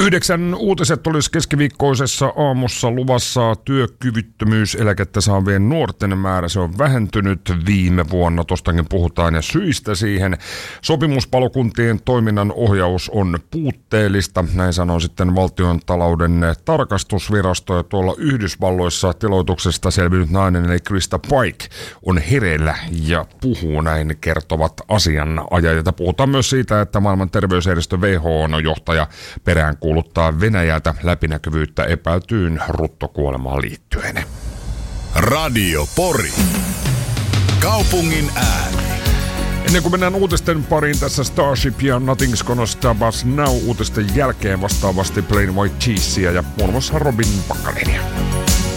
9 uutiset olisi keskiviikkoisessa aamussa luvassa. Työkyvyttömyyseläkettä saavien nuorten määrä, se on vähentynyt viime vuonna. Tostakin puhutaan ja syistä siihen. Sopimuspalokuntien toiminnan ohjaus on puutteellista. Näin sanoo sitten Valtion talouden tarkastusvirasto. Ja tuolla Yhdysvalloissa teloituksesta selvinnyt nainen eli Krista Pike on hereillä ja puhuu, näin kertovat asianajajat. Puhutaan myös siitä, että maailman terveysjärjestö WHO:n johtaja peräänkuuluttaa Venäjältä läpinäkyvyyttä epäiltyyn ruttokuolemaan liittyen. Radio Pori. Kaupungin ääni. Ennen kuin mennään uutisten pariin, tässä Starship ja Nothing's Gonna Stop Us Now uutisten jälkeen vastaavasti Plain White Cheesea ja muun muassa Robin Pakkalenia.